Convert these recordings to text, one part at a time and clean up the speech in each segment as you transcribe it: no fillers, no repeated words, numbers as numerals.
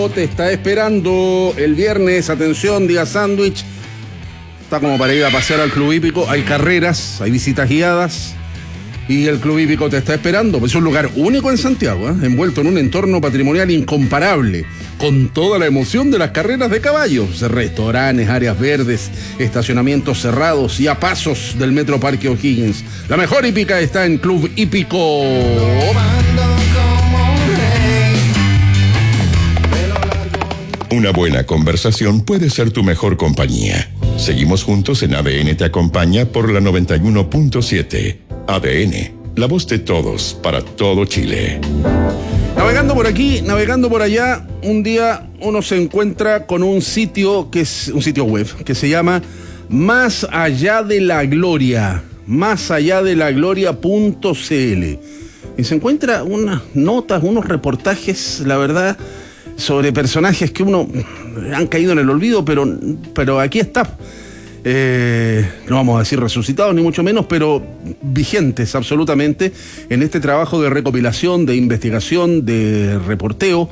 Te está esperando el viernes, atención, día sándwich. Está como para ir a pasear al Club Hípico. Hay carreras, hay visitas guiadas y el Club Hípico te está esperando. Pues es un lugar único en Santiago, envuelto en un entorno patrimonial incomparable, con toda la emoción de las carreras de caballos. Restaurantes, áreas verdes, estacionamientos cerrados y a pasos del Metro Parque O'Higgins. La mejor hípica está en Club Hípico. Una buena conversación puede ser tu mejor compañía. Seguimos juntos en ADN Te Acompaña por la 91.7. ADN, la voz de todos, para todo Chile. Navegando por aquí, navegando por allá, un día uno se encuentra con un sitio que es un sitio web que se llama Más Allá de la Gloria, másalladelagloria.cl, y se encuentra unas notas, unos reportajes, la verdad, sobre personajes que uno han caído en el olvido, pero aquí está. No vamos a decir resucitados ni mucho menos, pero vigentes absolutamente en este trabajo de recopilación, de investigación, de reporteo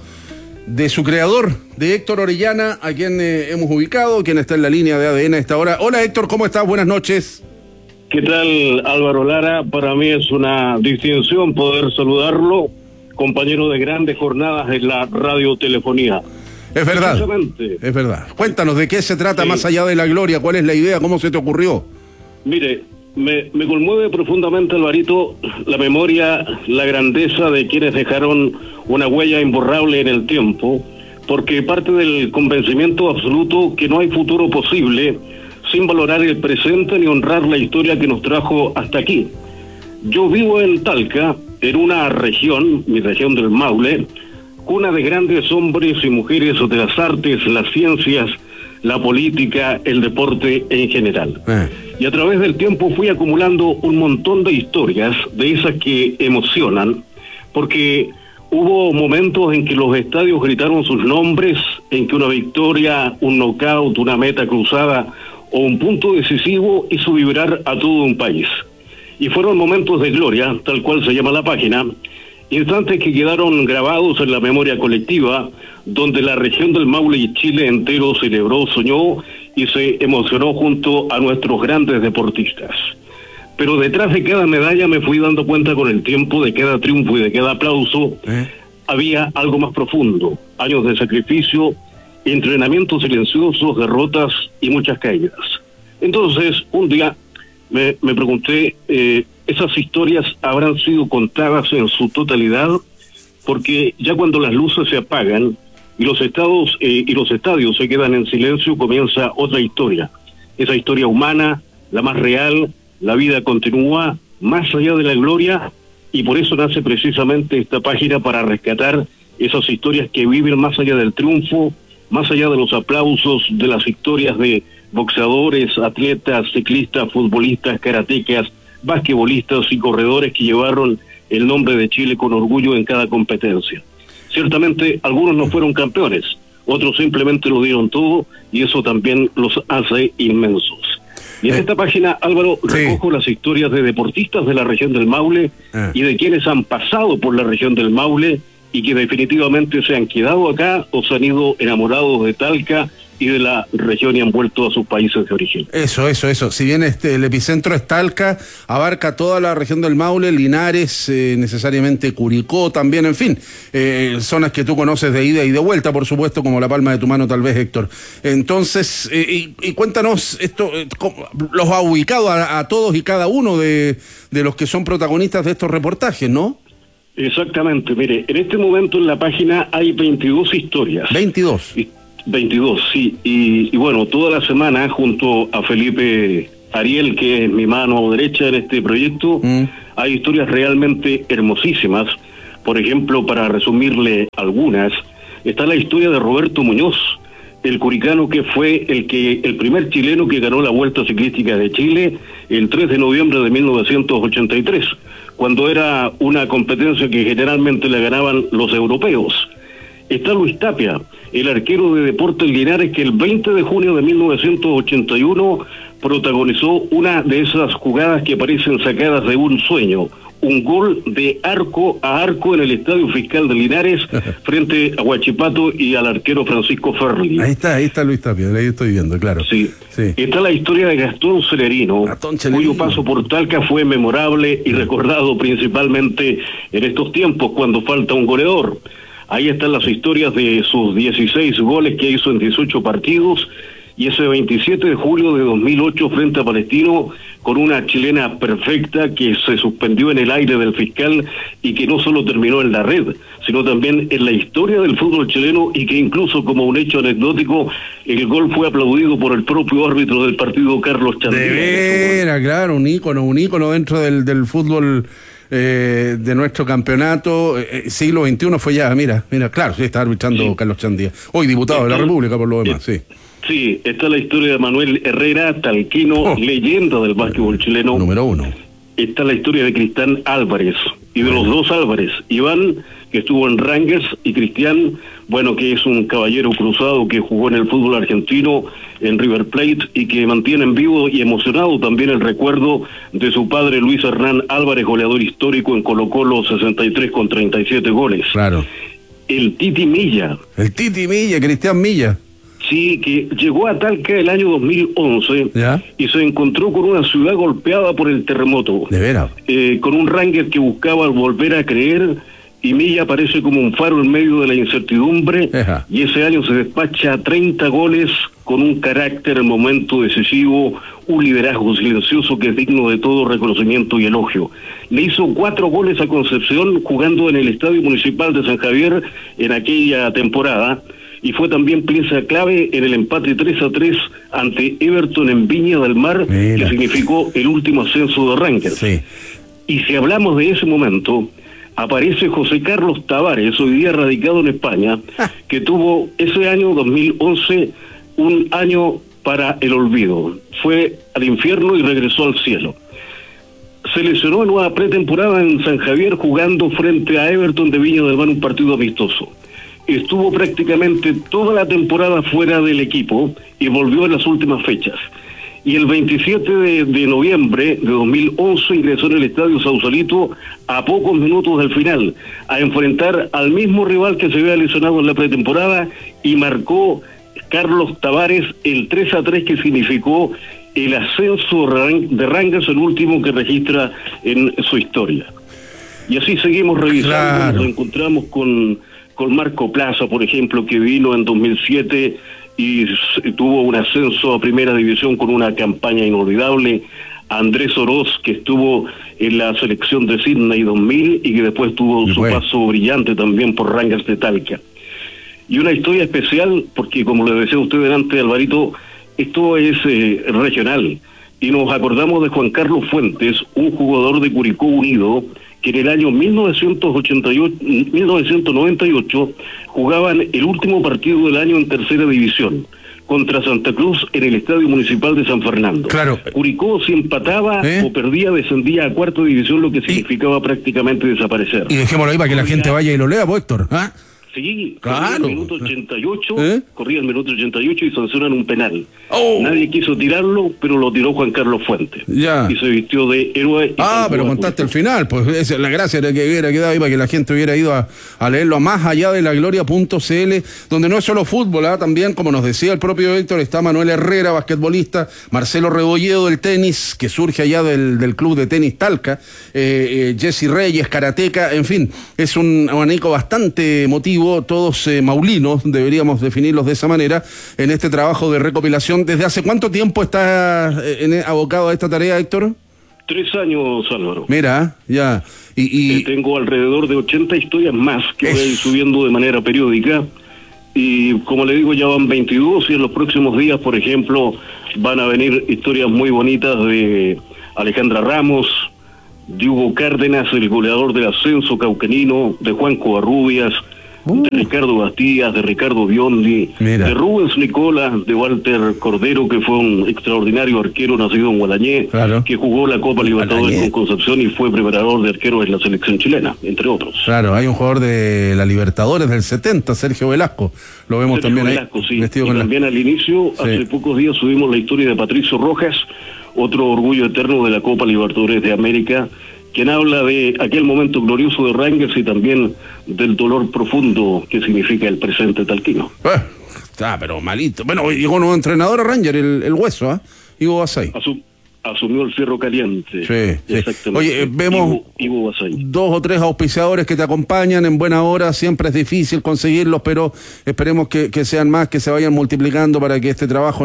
de su creador, de Héctor Orellana, a quien hemos ubicado, quien está en la línea de ADN a esta hora. Hola Héctor, ¿cómo estás? Buenas noches. ¿Qué tal, Álvaro Lara? Para mí es una distinción poder saludarlo, compañero de grandes jornadas en la radiotelefonía. Es verdad, es verdad. Cuéntanos, ¿de qué se trata Más Allá de la Gloria? ¿Cuál es la idea? ¿Cómo se te ocurrió? Mire, me conmueve profundamente, Alvarito, la memoria, la grandeza de quienes dejaron una huella imborrable en el tiempo, porque parte del convencimiento absoluto que no hay futuro posible sin valorar el presente ni honrar la historia que nos trajo hasta aquí. Yo vivo en Talca, en una región, mi región del Maule, cuna de grandes hombres y mujeres de las artes, las ciencias, la política, el deporte en general. Y a través del tiempo fui acumulando un montón de historias, de esas que emocionan, porque hubo momentos en que los estadios gritaron sus nombres, en que una victoria, un knockout, una meta cruzada o un punto decisivo hizo vibrar a todo un país. Y fueron momentos de gloria, tal cual se llama la página, instantes que quedaron grabados en la memoria colectiva, donde la región del Maule y Chile entero celebró, soñó y se emocionó junto a nuestros grandes deportistas. Pero detrás de cada medalla me fui dando cuenta con el tiempo, de cada triunfo y de cada aplauso, había algo más profundo, años de sacrificio, entrenamientos silenciosos, derrotas y muchas caídas. Entonces, un día me pregunté, ¿esas historias habrán sido contadas en su totalidad? Porque ya cuando las luces se apagan y los estadios se quedan en silencio, comienza otra historia. Esa historia humana, la más real, la vida continúa más allá de la gloria, y por eso nace precisamente esta página, para rescatar esas historias que viven más allá del triunfo, más allá de los aplausos, de las historias de boxeadores, atletas, ciclistas, futbolistas, karatecas, basquetbolistas y corredores que llevaron el nombre de Chile con orgullo en cada competencia. Ciertamente algunos no fueron campeones, otros simplemente lo dieron todo, y eso también los hace inmensos. Y en esta página, Álvaro, recojo las historias de deportistas de la región del Maule y de quienes han pasado por la región del Maule y que definitivamente se han quedado acá o se han ido enamorados de Talca y de la región y han vuelto a sus países de origen. Eso. Si bien el epicentro es Talca, abarca toda la región del Maule, Linares, necesariamente Curicó también, en fin, zonas que tú conoces de ida y de vuelta, por supuesto, como la palma de tu mano tal vez, Héctor. Entonces, y cuéntanos, esto, los ha ubicado a todos y cada uno de los que son protagonistas de estos reportajes, ¿no? Exactamente, mire, en este momento en la página hay 22 historias. 22, sí, y bueno, toda la semana junto a Felipe Ariel, que es mi mano derecha en este proyecto, hay historias realmente hermosísimas. Por ejemplo, para resumirle algunas, está la historia de Roberto Muñoz, el curicano que fue el primer chileno que ganó la Vuelta Ciclística de Chile el 3 de noviembre de 1983, cuando era una competencia que generalmente la ganaban los europeos. Está Luis Tapia, el arquero de Deportes Linares, que el 20 de junio de 1981 protagonizó una de esas jugadas que parecen sacadas de un sueño. Un gol de arco a arco en el Estadio Fiscal de Linares frente a Huachipato y al arquero Francisco Ferli. Ahí está Luis Tapia, ahí estoy viendo, claro. Sí. Está la historia de Gastón Celerino, cuyo paso por Talca fue memorable y recordado principalmente en estos tiempos cuando falta un goleador. Ahí están las historias de sus 16 goles que hizo en 18 partidos, y ese 27 de julio de 2008 frente a Palestino, con una chilena perfecta que se suspendió en el aire del fiscal y que no solo terminó en la red, sino también en la historia del fútbol chileno, y que incluso como un hecho anecdótico, el gol fue aplaudido por el propio árbitro del partido, Carlos Chandía. De veras, claro, un ícono dentro del fútbol de nuestro campeonato. Siglo XXI fue ya, mira, claro, sí, está arbitrando Carlos Chandía, hoy diputado de la República por lo demás, sí. Sí, está la historia de Manuel Herrera, talquino, leyenda del básquetbol chileno. Número 1. Está la historia de Cristian Álvarez, y de los dos Álvarez, Iván, que estuvo en Rangers, y Cristian, bueno, que es un caballero cruzado que jugó en el fútbol argentino, en River Plate, y que mantiene en vivo y emocionado también el recuerdo de su padre Luis Hernán Álvarez, goleador histórico en Colo-Colo, 63 con 37 goles. Claro. El Titi Milla, Cristian Milla. Sí, que llegó a Talca el año 2011 y se encontró con una ciudad golpeada por el terremoto. ¿De veras? Con un Ranger que buscaba volver a creer, y Milla aparece como un faro en medio de la incertidumbre. Y ese año se despacha 30 goles con un carácter en momento decisivo, un liderazgo silencioso que es digno de todo reconocimiento y elogio. Le hizo 4 goles a Concepción jugando en el Estadio Municipal de San Javier en aquella temporada, y fue también pieza clave en el empate 3-3 ante Everton en Viña del Mar, que significó el último ascenso de Rangers. Sí. Y si hablamos de ese momento, aparece José Carlos Tavares, hoy día radicado en España, que tuvo ese año 2011 un año para el olvido. Fue al infierno y regresó al cielo. Se lesionó en una pretemporada en San Javier jugando frente a Everton de Viña del Mar, un partido amistoso. Estuvo prácticamente toda la temporada fuera del equipo y volvió en las últimas fechas. Y el 27 de noviembre de 2011 ingresó en el Estadio Sausalito a pocos minutos del final, a enfrentar al mismo rival que se había lesionado en la pretemporada, y marcó Carlos Tavares el 3-3 que significó el ascenso de Rangers, el último que registra en su historia. Y así seguimos revisando, nos encontramos con Marco Plaza, por ejemplo, que vino en 2007 y tuvo un ascenso a primera división con una campaña inolvidable. Andrés Oroz, que estuvo en la selección de Sydney 2000 y que después tuvo su paso brillante también por Rangers de Talca. Y una historia especial, porque como le decía usted antes, Alvarito, esto es regional, y nos acordamos de Juan Carlos Fuentes, un jugador de Curicó Unido, que en el año 1998 jugaban el último partido del año en tercera división contra Santa Cruz en el Estadio Municipal de San Fernando. Claro. Curicó, si empataba o perdía, descendía a cuarta división, lo que significaba prácticamente desaparecer. Y dejémoslo ahí para que la gente vaya y lo lea, pues, Héctor. Sí, claro. Corría el minuto 88, corría el minuto 88 y sancionan un penal. Nadie quiso tirarlo, pero lo tiró Juan Carlos Fuentes. Y se vistió de héroe. Pero contaste el final, pues esa es la gracia de que hubiera quedado ahí para que la gente hubiera ido a leerlo a más allá de la gloria.cl, donde no es solo fútbol, también, como nos decía el propio Héctor, está Manuel Herrera, basquetbolista, Marcelo Rebolledo del tenis, que surge allá del club de tenis Talca, Jesse Reyes, karateca, en fin, es un abanico bastante emotivo, todos maulinos, deberíamos definirlos de esa manera, en este trabajo de recopilación. ¿Desde hace cuánto tiempo estás abocado a esta tarea, Héctor? 3 años, Álvaro. Mira, ya. Y tengo alrededor de 80 historias más que voy a ir subiendo de manera periódica. Y como le digo, ya van 22, y en los próximos días, por ejemplo, van a venir historias muy bonitas de Alejandra Ramos, de Hugo Cárdenas, el goleador del ascenso cauquenino, de Juan Covarrubias, de Ricardo Bastías, de Ricardo Biondi, de Rubens Nicola, de Walter Cordero, que fue un extraordinario arquero nacido en Guadañé, que jugó la Copa Libertadores con Concepción y fue preparador de arqueros en la selección chilena, entre otros. Claro, hay un jugador de la Libertadores del 70, Sergio Velasco, lo vemos Sergio también Velasco, sí. Y también al inicio, hace pocos días subimos la historia de Patricio Rojas, otro orgullo eterno de la Copa Libertadores de América, quien habla de aquel momento glorioso de Rangers y también del dolor profundo que significa el presente talquino. Está, pero malito. Bueno, llegó nuevo entrenador a Rangers, el hueso, Ivo Basay. Asumió el fierro caliente. Sí, exactamente. Oye, vemos Ivo Basay. 2 o 3 auspiciadores que te acompañan en buena hora. Siempre es difícil conseguirlos, pero esperemos que sean más, que se vayan multiplicando para que este trabajo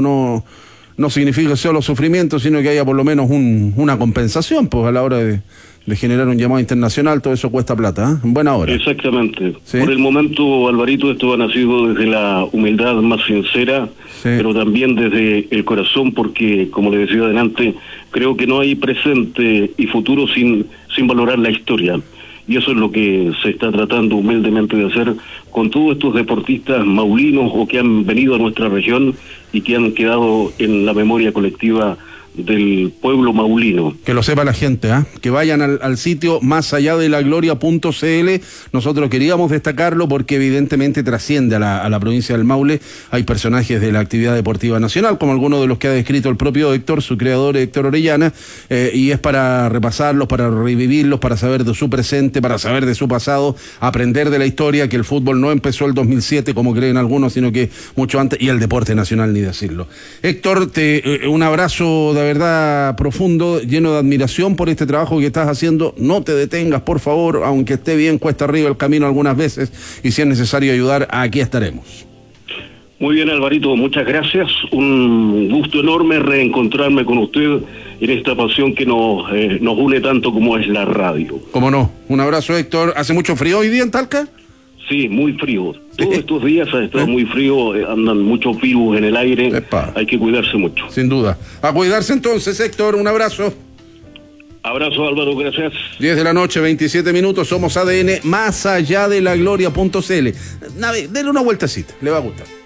no signifique solo sufrimiento, sino que haya por lo menos una compensación, pues a la hora de generar un llamado internacional. Todo eso cuesta plata, en buena hora. Exactamente. ¿Sí? Por el momento, Alvarito, esto ha nacido desde la humildad más sincera, pero también desde el corazón, porque, como le decía adelante, creo que no hay presente y futuro sin valorar la historia. Y eso es lo que se está tratando humildemente de hacer con todos estos deportistas maulinos o que han venido a nuestra región y que han quedado en la memoria colectiva del pueblo maulino. Que lo sepa la gente, que vayan al sitio más allá de la gloria.cl. Nosotros queríamos destacarlo porque evidentemente trasciende a la provincia del Maule. Hay personajes de la actividad deportiva nacional, como algunos de los que ha descrito el propio Héctor, su creador Héctor Orellana, y es para repasarlos, para revivirlos, para saber de su presente, para saber de su pasado, aprender de la historia, que el fútbol no empezó el 2007 como creen algunos, sino que mucho antes, y el deporte nacional ni decirlo. Héctor, un abrazo de verdad profundo, lleno de admiración por este trabajo que estás haciendo. No te detengas, por favor, aunque esté bien cuesta arriba el camino algunas veces, y si es necesario ayudar, aquí estaremos. Muy bien, Alvarito, muchas gracias. Un gusto enorme reencontrarme con usted en esta pasión que nos une tanto como es la radio. ¿Cómo no? Un abrazo, Héctor. ¿Hace mucho frío hoy día en Talca? Sí, muy frío. Todos estos días ha estado muy frío, andan muchos virus en el aire. Hay que cuidarse mucho. Sin duda. A cuidarse entonces, Héctor, un abrazo. Abrazo, Álvaro, gracias. 10 de la noche, 27 minutos, somos ADN, más allá de la gloria.cl. Denle una vueltecita, le va a gustar.